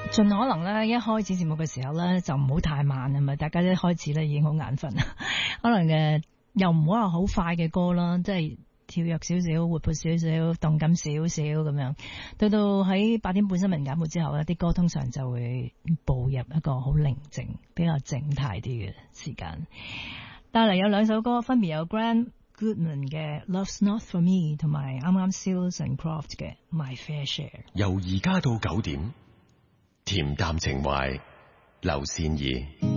盡可能咧，一開始節目嘅時候咧，就唔好太慢啊嘛，大家一開始咧已經好眼瞓啦。可能又唔好話好快嘅歌啦，即係跳躍少少、活潑少少、動感少少咁樣。到喺8點半新聞簡報之後咧，啲歌通常就會步入一個好寧靜、比較靜態啲嘅時間。帶嚟有2首歌，分別有 Grant Goodman 嘅 Love's Not For Me 同埋啱啱 Seals and Croft 嘅 My Fair Share。 由而家到9點，恬淡情懷，劉善儀。